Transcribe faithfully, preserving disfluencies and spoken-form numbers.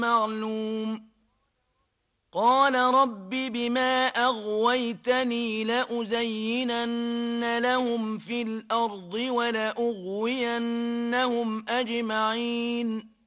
معلوم قال رب بما أغويتني لأزينن لهم في الأرض ولأغوينهم أجمعين